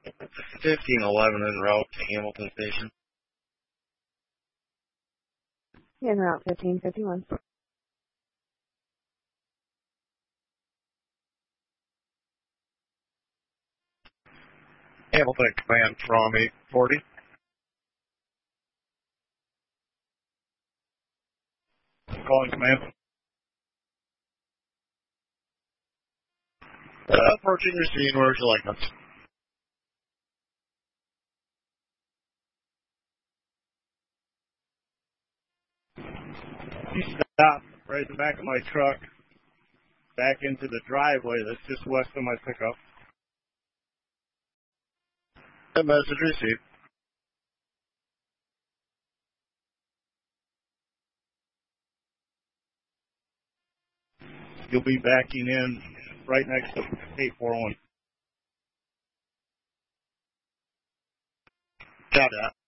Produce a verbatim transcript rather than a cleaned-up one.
fifteen eleven en route to Hamilton Station. En route fifteen fifty-one. Hamilton Command from eight forty. Calling command. Uh, approaching your scene, where would you like us? You stop right at the back of my truck, back into the driveway that's just west of my pickup. A message received. You'll be backing in right next to eight four one. Got that.